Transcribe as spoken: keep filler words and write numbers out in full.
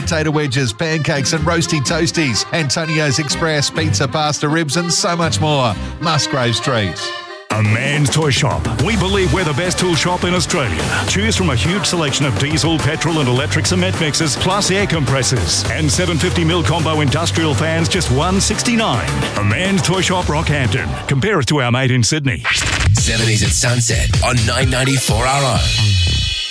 Potato wedges, pancakes and roasty toasties, Antonio's Express, pizza, pasta, ribs and so much more. Musgrave Street. A Man's Toy Shop. We believe we're the best tool shop in Australia. Choose from a huge selection of diesel, petrol and electric cement mixers, plus air compressors. And seven hundred fifty mil combo industrial fans, just one hundred sixty-nine dollars. A Man's Toy Shop, Rockhampton. Compare us to our mate in Sydney. seventies at Sunset on nine ninety-four R O.